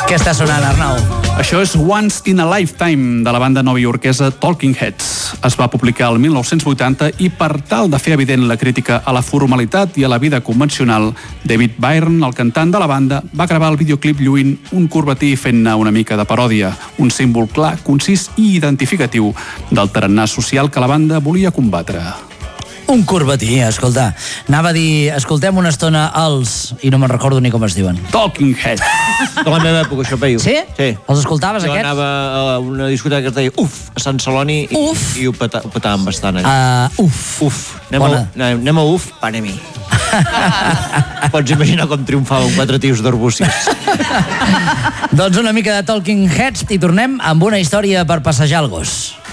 Què està sonant, Arnau? Això és Once in a Lifetime, de la banda novaiorquesa Talking Heads. Es va publicar el 1980 i, per tal de fer evident la crítica a la formalitat i a la vida convencional, David Byrne, el cantant de la banda, va gravar el videoclip lluint un corbatí fent-ne una mica de paròdia, un símbol clar, concís i identificatiu del tarannà social que la banda volia combatre. Un corbatí, escolta. Anava a dir, escoltem una estona els... I no me'n recordo ni com es diuen. Talking Heads. De la meva època, això peio. Sí? Sí. Els escoltaves, jo aquests? Jo anava a una discoteca que es deia Uf, a Sant Celoni, i ho petàvem bastant. Uf. Anem a Uf, anem-hi. Pots imaginar com triomfaven 4 tios d'Arbúcies. Doncs una mica de Talking Heads i tornem amb una història per passejar el gos.